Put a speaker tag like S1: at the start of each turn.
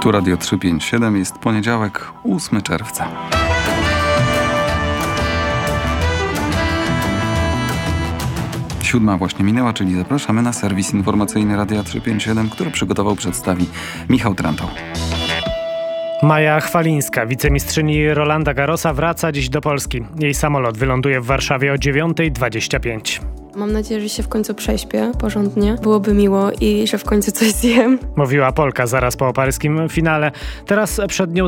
S1: Tu Radio 357, jest poniedziałek, 8 czerwca. Siódma właśnie minęła, czyli zapraszamy na serwis informacyjny Radia 357, który przygotował, przedstawi Michał Trantał.
S2: Maja Chwalińska, wicemistrzyni Rolanda Garrosa, wraca dziś do Polski. Jej samolot wyląduje w Warszawie o 9:25.
S3: Mam nadzieję, że się w końcu prześpię porządnie. Byłoby miło i że w końcu coś zjem.
S2: Mówiła Polka zaraz po paryskim finale. Teraz przed nią